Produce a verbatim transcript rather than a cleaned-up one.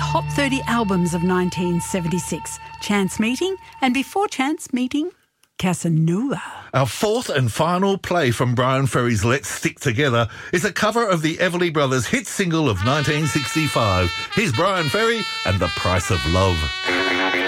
top thirty albums of nineteen seventy-six. Chance Meeting, and before Chance Meeting, Casanova. Our fourth and final play from Brian Ferry's Let's Stick Together is a cover of the Everly Brothers' hit single of nineteen sixty-five. Here's Brian Ferry and The Price of Love.